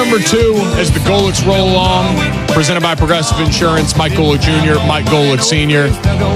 number 2 as the Golics roll along. Presented by Progressive Insurance. Mike Golick Jr., Mike Golick Sr.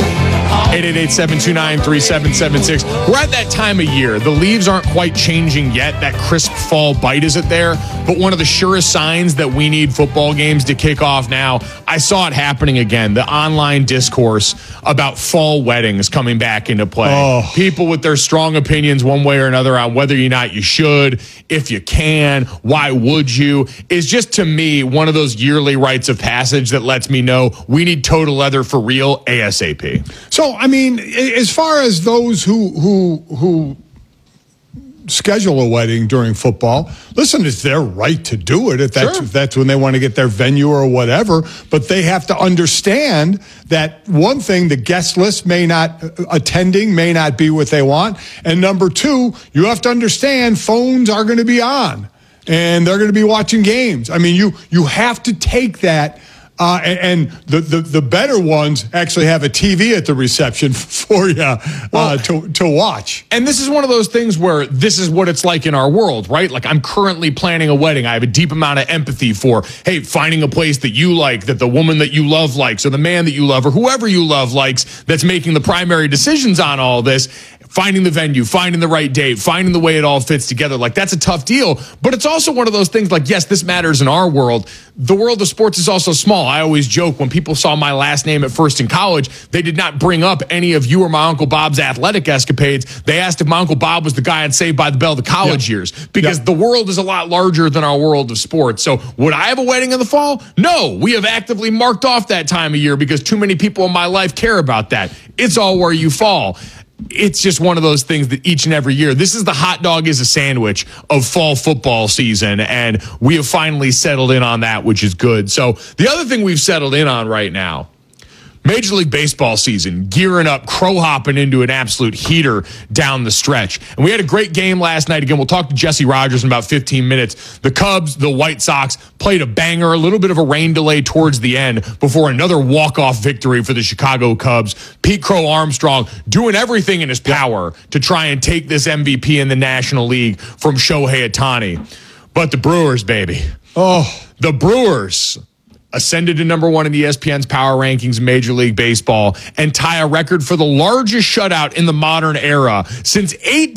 888-729-3776. We're at that time of year. The leaves aren't quite changing yet. That crisp fall bite isn't there. But one of the surest signs that we need football games to kick off now, I saw it happening again. The online discourse about fall weddings coming back into play. Oh. People with their strong opinions one way or another on whether or not you should, if you can, why would you, is just to me one of those yearly rites of passage that lets me know we need total leather for real ASAP. So, I mean, as far as those who schedule a wedding during football, listen, it's their right to do it if that's when they want to get their venue or whatever. But they have to understand that, one thing, the guest list may not be what they want. And number 2, you have to understand phones are going to be on and they're going to be watching games. I mean, you have to take that. And the better ones actually have a TV at the reception for you to watch. And this is one of those things where this is what it's like in our world, right? Like, I'm currently planning a wedding. I have a deep amount of empathy for, hey, finding a place that you like, that the woman that you love likes, or the man that you love, or whoever you love likes, that's making the primary decisions on all this. Finding the venue, finding the right date, finding the way it all fits together. Like, that's a tough deal. But it's also one of those things like, yes, this matters in our world. The world of sports is also small. I always joke when people saw my last name at first in college, they did not bring up any of you or my Uncle Bob's athletic escapades. They asked if my Uncle Bob was the guy on Saved by the Bell the college years, because the world is a lot larger than our world of sports. So would I have a wedding in the fall? No, we have actively marked off that time of year because too many people in my life care about that. It's all where you fall. It's just one of those things that each and every year, this is the hot dog is a sandwich of fall football season, and we have finally settled in on that, which is good. So the other thing we've settled in on right now, Major League Baseball season, gearing up, crow-hopping into an absolute heater down the stretch. And we had a great game last night. Again, we'll talk to Jesse Rogers in about 15 minutes. The Cubs, the White Sox, played a banger, a little bit of a rain delay towards the end before another walk-off victory for the Chicago Cubs. Pete Crow Armstrong doing everything in his power to try and take this MVP in the National League from Shohei Ohtani. But the Brewers, baby. The Brewers ascended to number 1 in the ESPN's power rankings in Major League Baseball and tie a record for the largest shutout in the modern era since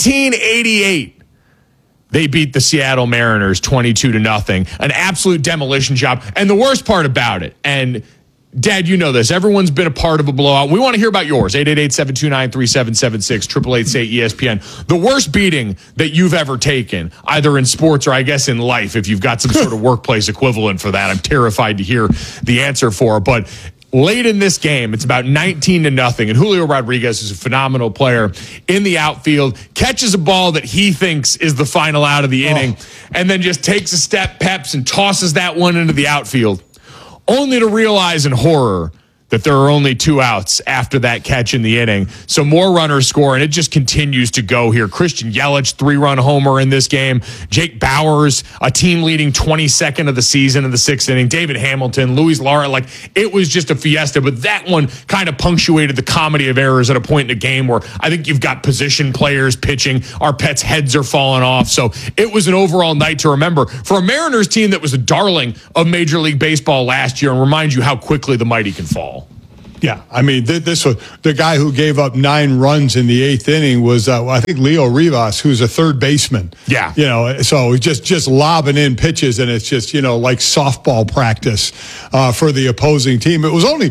1888. They beat the Seattle Mariners 22-0. An absolute demolition job. And the worst part about it, and Dad, you know this, everyone's been a part of a blowout. We want to hear about yours. 888-729-3776, 888-SAY-ESPN. The worst beating that you've ever taken, either in sports or I guess in life, if you've got some sort of workplace equivalent for that. I'm terrified to hear the answer for. But late in this game, it's about 19-0, and Julio Rodriguez is a phenomenal player in the outfield, catches a ball that he thinks is the final out of the inning, and then just takes a step, peps, and tosses that one into the outfield, only to realize in horror that there are only 2 outs after that catch in the inning. So more runners score, and it just continues to go here. Christian Yelich, 3-run homer in this game. Jake Bauers, a team-leading 22nd of the season in the 6th inning. David Hamilton, Luis Lara, like, it was just a fiesta. But that one kind of punctuated the comedy of errors at a point in the game where I think you've got position players pitching. Our pets' heads are falling off. So it was an overall night to remember for a Mariners team that was a darling of Major League Baseball last year, and remind you how quickly the mighty can fall. Yeah, I mean, this was the guy who gave up 9 runs in the 8th inning was, I think, Leo Rivas, who's a third baseman. Yeah. You know, so just lobbing in pitches, and it's just, you know, like softball practice for the opposing team. It was only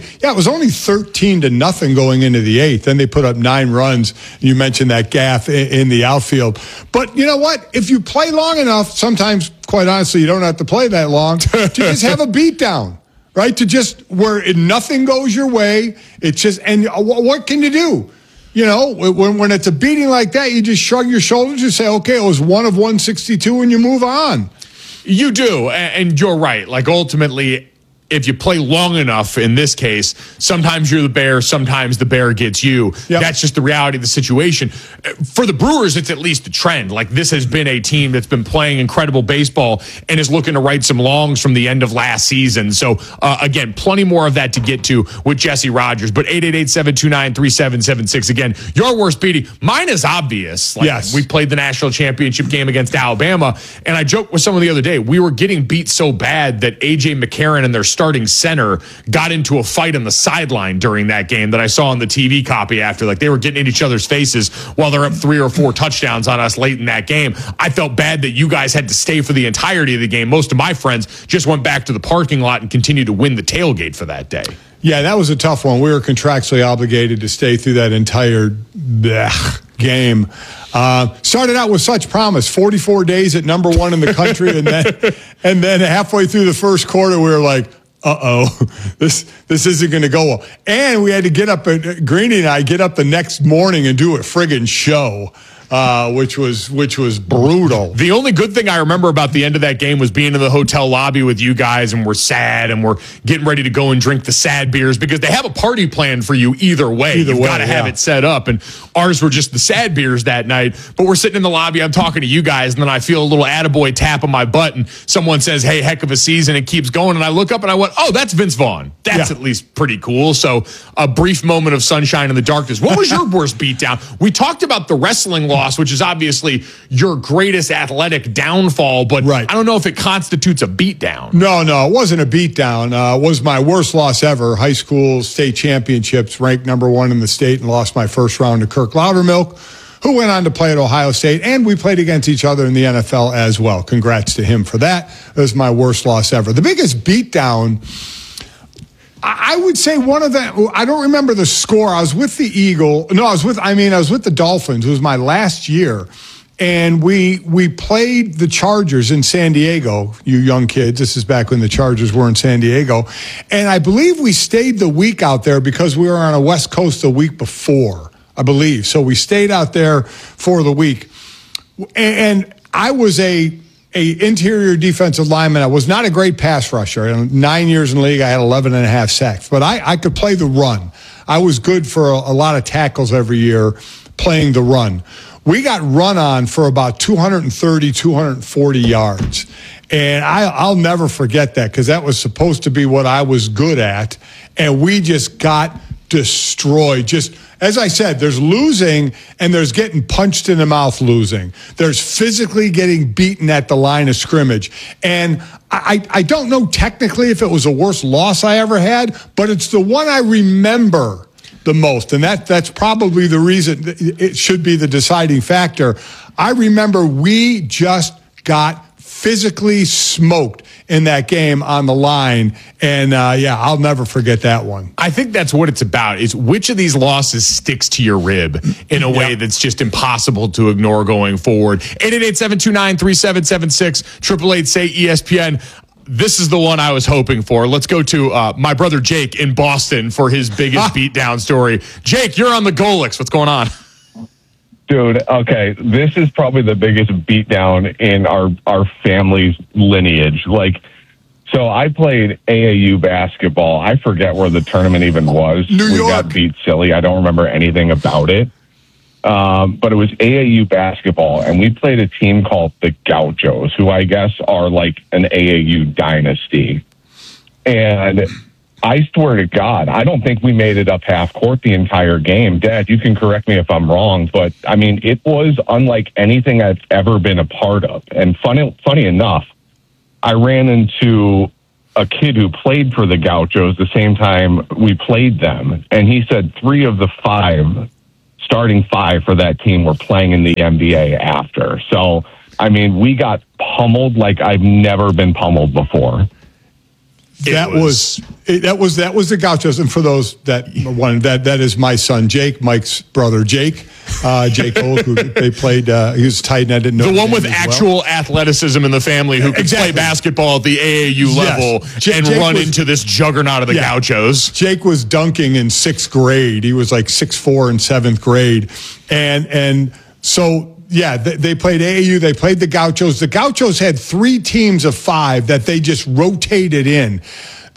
13-0 going into the 8th. Then they put up 9 runs. You mentioned that gaff in the outfield. But you know what? If you play long enough, sometimes, quite honestly, you don't have to play that long to just have a beatdown. Right, to just where nothing goes your way. It's just, and what can you do? You know, when it's a beating like that, you just shrug your shoulders and say, okay, it was 1 of 162, and you move on. You do, and you're right. Like, ultimately, if you play long enough, in this case, sometimes you're the bear, sometimes the bear gets you. Yep. That's just the reality of the situation. For the Brewers, it's at least a trend. Like, this has been a team that's been playing incredible baseball and is looking to right some longs from the end of last season. So, again, plenty more of that to get to with Jesse Rogers. But 888-729-3776. Again, your worst beating. Mine is obvious. Like, yes. We played the national championship game against Alabama, and I joked with someone the other day, we were getting beat so bad that A.J. McCarron and their starting center got into a fight on the sideline during that game that I saw on the TV copy after. Like, they were getting in each other's faces while they're up 3 or 4 touchdowns on us late in that game. I felt bad that you guys had to stay for the entirety of the game. Most of my friends just went back to the parking lot and continued to win the tailgate for that day. Yeah, that was a tough one. We were contractually obligated to stay through that entire game. Started out with such promise, 44 days at number 1 in the country, and then halfway through the first quarter, we were like, this isn't going to go well. And we had to get up, Greeny and I get up the next morning and do a friggin' show. Which was brutal. The only good thing I remember about the end of that game was being in the hotel lobby with you guys, and we're sad, and we're getting ready to go and drink the sad beers because they have a party planned for you either way. You've got to have it set up, and ours were just the sad beers that night. But we're sitting in the lobby, I'm talking to you guys, and then I feel a little attaboy tap on my butt, and someone says, "Hey, heck of a season," it keeps going, and I look up and I went, "Oh, that's Vince Vaughn." That's at least pretty cool. So a brief moment of sunshine in the darkness. What was your worst beatdown? We talked about the wrestling loss, which is obviously your greatest athletic downfall, but I don't know if it constitutes a beatdown. No, it wasn't a beatdown. It was my worst loss ever. High school state championships, ranked number 1 in the state, and lost my first round to Kirk Loudermilk, who went on to play at Ohio State, and we played against each other in the NFL as well. Congrats to him for that. It was my worst loss ever. The biggest beatdown, I would say one of the, I don't remember the score. I was with the I was with the Dolphins. It was my last year. And we played the Chargers in San Diego, you young kids. This is back when the Chargers were in San Diego. And I believe we stayed the week out there because we were on a West Coast the week before, I believe. So we stayed out there for the week. And I was a interior defensive lineman. I was not a great pass rusher. In 9 years in the league, I had 11 and a half sacks. But I could play the run. I was good for a lot of tackles every year playing the run. We got run on for about 230, 240 yards. And I'll never forget that because that was supposed to be what I was good at. And we just got destroyed. Just as I said, there's losing and there's getting punched in the mouth losing. There's physically getting beaten at the line of scrimmage. And I don't know technically if it was the worst loss I ever had, but it's the one I remember the most. And that's probably the reason it should be the deciding factor. I remember we just got physically smoked in that game on the line. And I'll never forget that one. I think that's what it's about, is which of these losses sticks to your rib in a way that's just impossible to ignore going forward. 888-729-3776, 888-SAY-ESPN. This is the one I was hoping for. Let's go to my brother Jake in Boston for his biggest beatdown story. Jake, you're on the Golix. What's going on? Dude, okay, this is probably the biggest beatdown in our family's lineage. Like, so I played AAU basketball. I forget where the tournament even was. New York. We got beat silly. I don't remember anything about it. But it was AAU basketball, and we played a team called the Gauchos, who I guess are like an AAU dynasty. And I swear to God, I don't think we made it up half court the entire game. Dad, you can correct me if I'm wrong, but I mean, it was unlike anything I've ever been a part of. And funny enough, I ran into a kid who played for the Gauchos the same time we played them. And he said 3 of the 5 starting 5 for that team were playing in the NBA after. So, I mean, we got pummeled like I've never been pummeled before. That was the Gauchos, and for those that is my son Jake, Mike's brother Jake Holt, who they played. He was tight end. The one with actual athleticism in the family who could play basketball at the AAU level and run into this juggernaut of the Gauchos. Jake was dunking in 6th grade. He was like 6'4" in 7th grade, and so. Yeah, they played AAU. They played the Gauchos. The Gauchos had 3 teams of 5 that they just rotated in.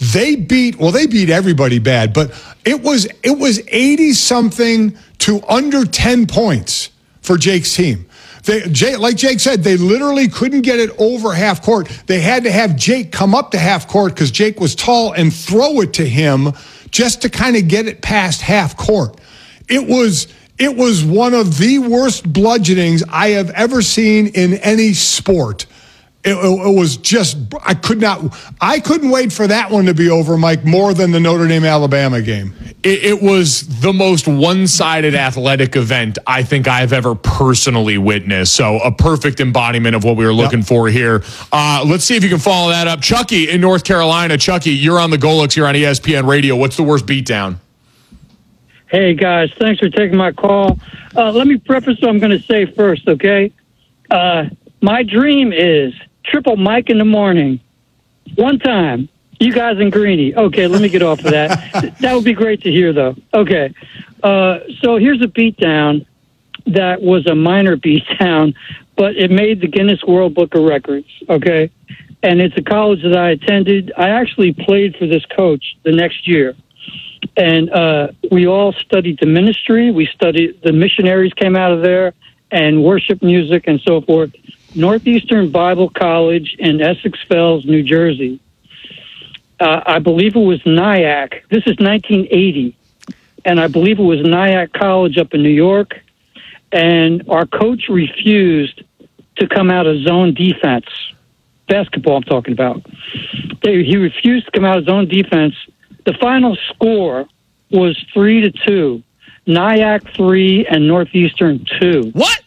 They beat everybody bad, but it was 80 something to under 10 points for Jake's team. Like Jake said, they literally couldn't get it over half court. They had to have Jake come up to half court because Jake was tall and throw it to him just to kind of get it past half court. It was one of the worst bludgeonings I have ever seen in any sport. It was just, I couldn't wait for that one to be over, Mike, more than the Notre Dame-Alabama game. It was the most one-sided athletic event I think I've ever personally witnessed. So a perfect embodiment of what we were looking for here. Let's see if you can follow that up. Chucky in North Carolina. Chucky, you're on the Golix. You're on ESPN Radio. What's the worst beatdown? Hey, guys. Thanks for taking my call. Let me preface what I'm going to say first, okay? My dream is triple Mike in the morning. One time. You guys in Greeny. Okay, let me get off of that. That would be great to hear, though. Okay. So here's a beatdown that was a minor beatdown, but it made the Guinness World Book of Records, okay? And it's a college that I attended. I actually played for this coach the next year. And we all studied the ministry. We studied, the missionaries came out of there, and worship music and so forth. Northeastern Bible College in Essex Fells, New Jersey. I believe it was Nyack. This is 1980. And I believe it was Nyack College up in New York. And our coach refused to come out of zone defense. Basketball I'm talking about. He refused to come out of zone defense. The final score was 3-2. Nyack 3 and Northeastern 2. What?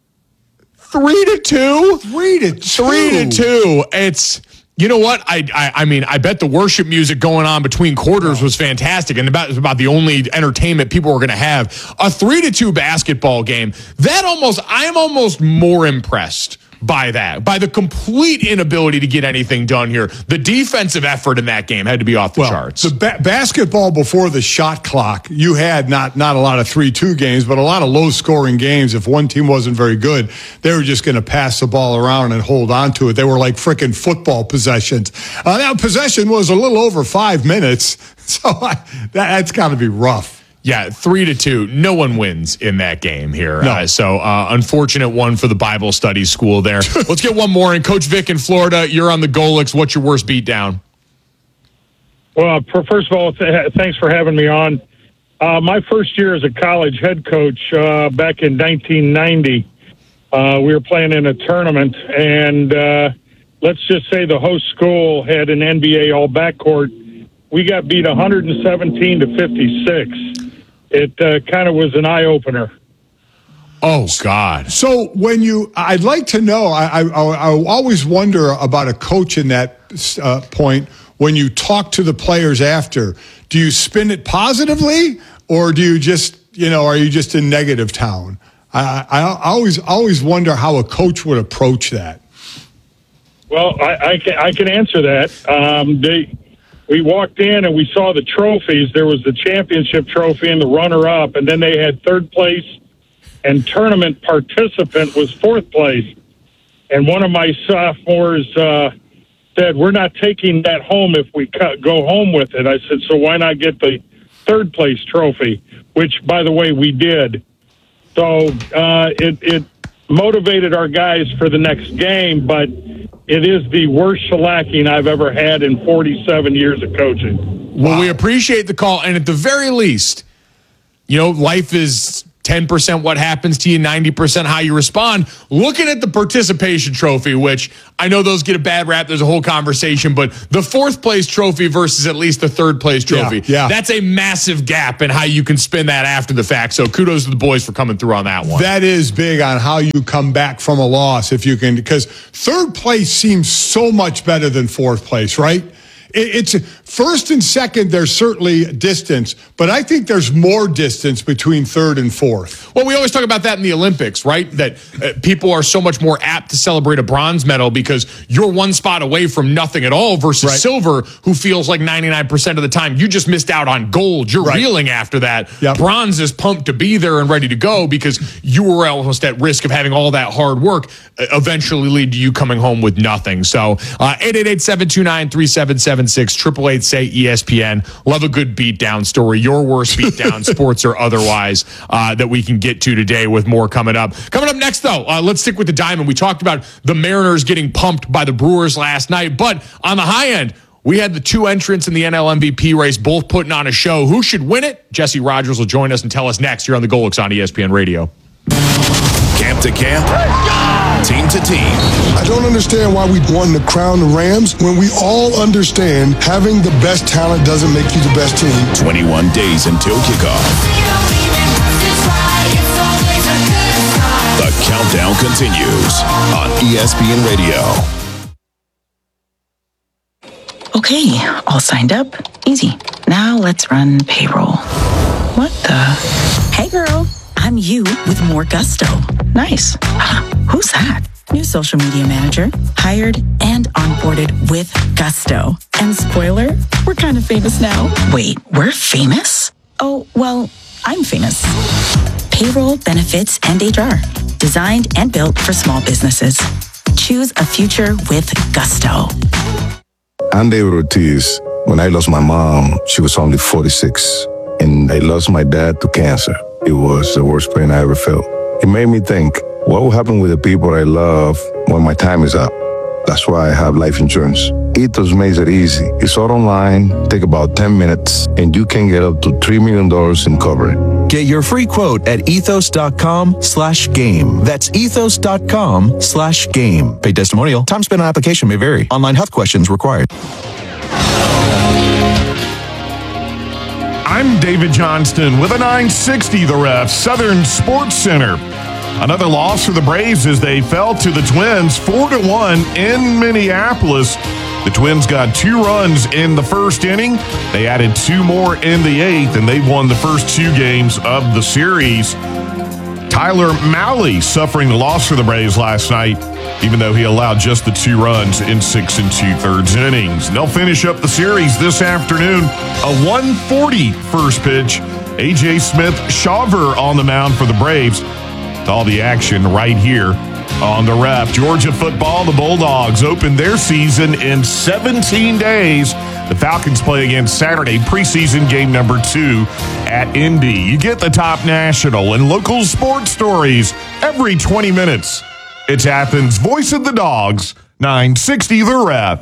3-2? 3-2. 3-2. It's, you know what? I mean, I bet the worship music going on between quarters was fantastic, and it was about the only entertainment people were going to have. A 3-2 basketball game. I'm almost more impressed by that, by the complete inability to get anything done here. The defensive effort in that game had to be off the charts. The basketball before the shot clock, you had not a lot of 3-2 games, but a lot of low-scoring games. If one team wasn't very good, they were just going to pass the ball around and hold on to it. They were like freaking football possessions. That possession was a little over 5 minutes, so that's got to be rough. Yeah, 3-2. No one wins in that game here. No. So unfortunate one for the Bible study school there. Let's get one more in. Coach Vic in Florida, you're on the Golix. What's your worst beatdown? Well, first of all, thanks for having me on. My first year as a college head coach back in 1990, we were playing in a tournament, and let's just say the host school had an NBA all backcourt. We got beat 117-56. It kind of was an eye-opener. Oh, God. So I'd like to know, I always wonder about a coach in that point. When you talk to the players after, do you spin it positively, or do you just, are you just in negative town? I always wonder how a coach would approach that. Well, I can answer that. We walked in and we saw the trophies. There was the championship trophy and the runner-up, and then they had third place, and tournament participant was fourth place. And one of my sophomores said, "We're not taking that home if we go home with it." I said, "So why not get the third place trophy?" Which, by the way, we did. So it motivated our guys for the next game, but it is the worst shellacking I've ever had in 47 years of coaching. Well, we appreciate the call, and at the very least, life is 10% what happens to you, 90% how you respond. Looking at the participation trophy, which I know those get a bad rap, there's a whole conversation, but the fourth place trophy versus at least the third place trophy, that's a massive gap in how you can spin that after the fact. So kudos to the boys for coming through on that one. That is big on how you come back from a loss, if you can, because third place seems so much better than fourth place, right? It's first and second, there's certainly distance, but I think there's more distance between third and fourth. Well, we always talk about that in the Olympics, right? That people are so much more apt to celebrate a bronze medal because you're one spot away from nothing at all versus silver, who feels like 99% of the time you just missed out on gold. You're reeling after that. Yep. Bronze is pumped to be there and ready to go because you were almost at risk of having all that hard work eventually lead to you coming home with nothing. So 888-729-3776. 877-688-SAY-ESPN. Love a good beatdown story. Your worst beatdown, sports or otherwise, that we can get to today with more coming up. Coming up next, though, let's stick with the Diamond. We talked about the Mariners getting pumped by the Brewers last night, but on the high end, we had the two entrants in the NL MVP race, both putting on a show. Who should win it? Jesse Rogers will join us and tell us next here on the Golix on ESPN Radio. Camp to camp, team to team. I don't understand why we want to crown the Rams when we all understand having the best talent doesn't make you the best team. 21 days until kickoff. The countdown continues on ESPN Radio. Okay, all signed up. Easy. Now let's run payroll. What the? Hey girl, I'm you with more gusto. Nice. Who's that? New social media manager. Hired and onboarded with gusto. And spoiler, we're kind of famous now. Wait, we're famous? Oh, well, I'm famous. Payroll, benefits, and HR. Designed and built for small businesses. Choose a future with gusto. I'm David Ortiz. When I lost my mom, she was only 46. And I lost my dad to cancer. It was the worst pain I ever felt. It made me think, what will happen with the people I love when my time is up? That's why I have life insurance. Ethos makes it easy. It's all online, take about 10 minutes, and you can get up to $3 million in coverage. Get your free quote at ethos.com/game. That's ethos.com/game. Paid testimonial. Time spent on application may vary. Online health questions required. I'm David Johnston with a 960 The Ref, Southern Sports Center. Another loss for the Braves as they fell to the Twins 4-1 in Minneapolis. The Twins got 2 runs in the first inning. They added 2 more in the 8th, and they've won the first 2 games of the series. Tyler Mahle suffering the loss for the Braves last night, even though he allowed just the 2 runs in 6 2/3 innings. And they'll finish up the series this afternoon. A 1:40 first pitch. A.J. Smith-Shawver on the mound for the Braves. All the action right here on the Ref. Georgia football, the Bulldogs opened their season in 17 days. The Falcons play again Saturday, preseason game number 2 at Indy. You get the top national and local sports stories every 20 minutes. It's Athens' Voice of the Dogs, 960 The Ref.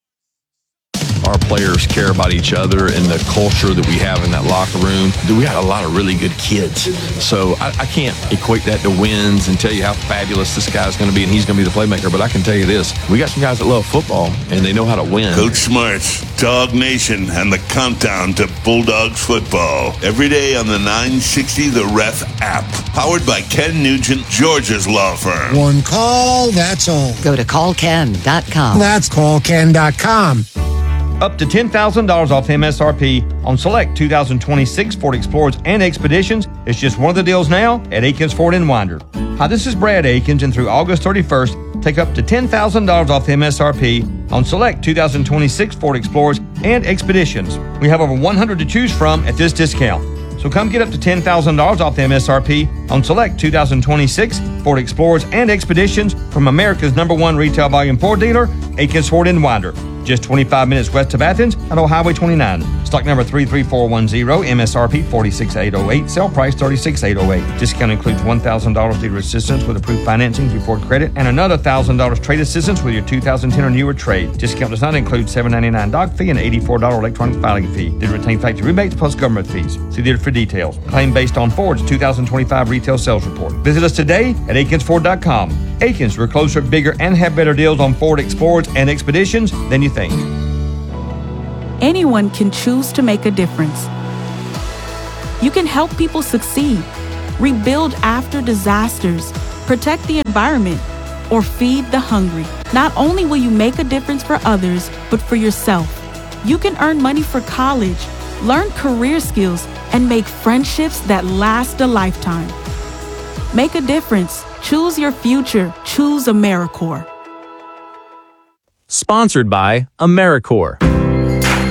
Our players care about each other and the culture that we have in that locker room. We got a lot of really good kids. So I can't equate that to wins and tell you how fabulous this guy's going to be and he's going to be the playmaker. But I can tell you this, we got some guys that love football and they know how to win. Coach Smarts, Dog Nation, and the countdown to Bulldogs football. Every day on the 960 The Ref app. Powered by Ken Nugent, Georgia's law firm. One call, that's all. Go to callken.com. That's callken.com. Up to $10,000 off MSRP on select 2026 Ford Explorers and Expeditions. It's just one of the deals now at Akins Ford in Winder. Hi, this is Brad Akins, and through August 31st, take up to $10,000 off MSRP on select 2026 Ford Explorers and Expeditions. We have over 100 to choose from at this discount. So come get up to $10,000 off the MSRP on select 2026 Ford Explorers and Expeditions from America's #1 retail volume Ford dealer, Akins Ford in Winder. Just 25 minutes west of Athens at Old Highway 29. Stock number 33410, MSRP 46808, sell price 36808. Discount includes $1,000 dealer assistance with approved financing through Ford Credit and another $1,000 trade assistance with your 2010 or newer trade. Discount does not include $7.99 doc fee and $84 electronic filing fee. Did retain factory rebates plus government fees. See dealer for details. Claim based on Ford's 2025 retail sales report. Visit us today at AkinsFord.com. Akins, we're closer, bigger, and have better deals on Ford Explorers and Expeditions than you think. Anyone can choose to make a difference. You can help people succeed, rebuild after disasters, protect the environment, or feed the hungry. Not only will you make a difference for others, but for yourself. You can earn money for college, learn career skills, and make friendships that last a lifetime. Make a difference. Choose your future. Choose AmeriCorps. Sponsored by AmeriCorps.